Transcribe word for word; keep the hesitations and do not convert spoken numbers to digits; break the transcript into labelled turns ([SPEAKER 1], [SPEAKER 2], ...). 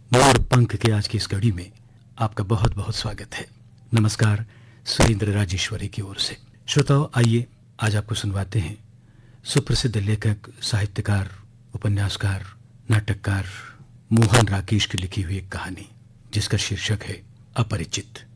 [SPEAKER 1] मोर पंख के आज की इस कड़ी में आपका बहुत बहुत स्वागत है। नमस्कार सुरेंद्र राजेश्वरी की ओर से। श्रोताओं, आइए आज आपको सुनवाते हैं सुप्रसिद्ध लेखक, साहित्यकार, उपन्यासकार, नाटककार मोहन राकेश की लिखी हुई एक कहानी जिसका शीर्षक है अपरिचित।